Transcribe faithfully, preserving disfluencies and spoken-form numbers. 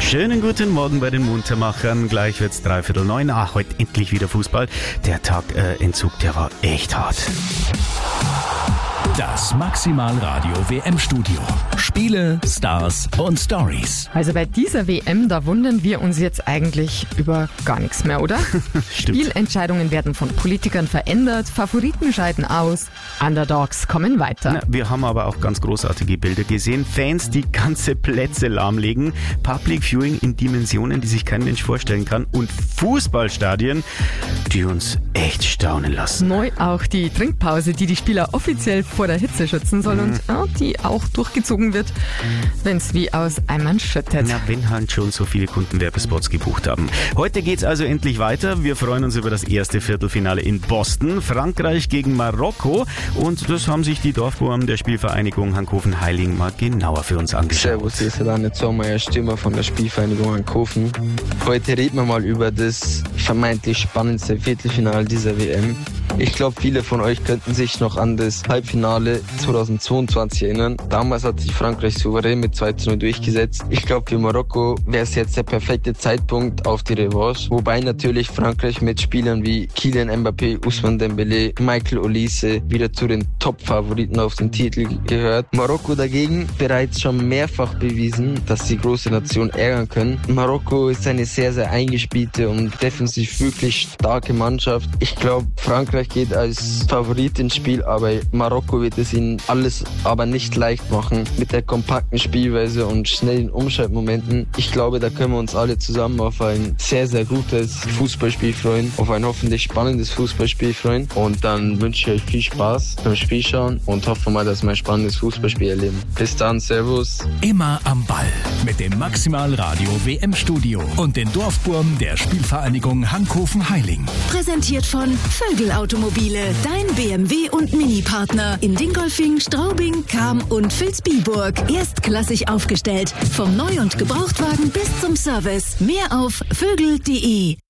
Schönen guten Morgen bei den Muntermachern. Gleich wird's dreiviertel neun. Ach, heute endlich wieder Fußball. Der Tag-Entzug, der war echt hart. Das Maximalradio W M-Studio. Spiele, Stars und Stories. Also bei dieser W M, da wundern wir uns jetzt eigentlich über gar nichts mehr, oder? Spielentscheidungen werden von Politikern verändert, Favoriten scheiden aus, Underdogs kommen weiter. Na, wir haben aber auch ganz großartige Bilder gesehen. Fans, die ganze Plätze lahmlegen, Public Viewing in Dimensionen, die sich kein Mensch vorstellen kann und Fußballstadien, die uns echt staunen lassen. Neu auch die Trinkpause, die die Spieler offiziell vor der Hitze schützen soll und ja, die auch durchgezogen wird, wenn es wie aus Eimern schüttet. Na, wenn halt schon so viele Kunden Werbespots gebucht haben. Heute geht's also endlich weiter. Wir freuen uns über das erste Viertelfinale in Boston. Frankreich gegen Marokko. Und das haben sich die Dorfbuben der Spielvereinigung Hankofen-Heiling mal genauer für uns angeschaut. Servus, hier ist der Daniel Zollmeier, Stürmer von der Spielvereinigung Hankofen. Heute reden wir mal über das vermeintlich spannendste Viertelfinale dieser W M. Ich glaube, viele von euch könnten sich noch an das Halbfinale zweitausendzweiundzwanzig erinnern. Damals hat sich Frankreich souverän mit zwei zu null durchgesetzt. Ich glaube, für Marokko wäre es jetzt der perfekte Zeitpunkt auf die Revanche. Wobei natürlich Frankreich mit Spielern wie Kylian Mbappé, Ousmane Dembélé, Michael Olise wieder zu den Top-Favoriten auf den Titel gehört. Marokko dagegen bereits schon mehrfach bewiesen, dass die große Nation ärgern können. Marokko ist eine sehr, sehr eingespielte und defensiv wirklich starke Mannschaft. Ich glaube, Frankreich geht als Favorit ins Spiel, aber Marokko wird es ihnen alles aber nicht leicht machen mit der kompakten Spielweise und schnellen Umschaltmomenten. Ich glaube, da können wir uns alle zusammen auf ein sehr, sehr gutes Fußballspiel freuen, auf ein hoffentlich spannendes Fußballspiel freuen und dann wünsche ich euch viel Spaß beim Spiel schauen und hoffe mal, dass wir ein spannendes Fußballspiel erleben. Bis dann, Servus. Immer am Ball mit dem Maximalradio W M-Studio und den Dorfburm der Spielvereinigung Hankofen-Heiling. Präsentiert von Vögel Automobile, dein B M W und Mini-Partner in Dingolfing, Straubing, Cham und Vilsbiburg. Erstklassig aufgestellt, vom Neu- und Gebrauchtwagen bis zum Service. Mehr auf vögel punkt de.